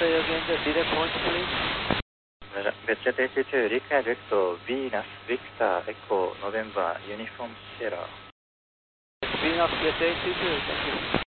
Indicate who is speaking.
Speaker 1: say again the direct point, please?
Speaker 2: Gotcha 32, Rika Victor, Venus, Victor, Echo, November, Uniform Sierra.
Speaker 1: Venus, get 82, thank you.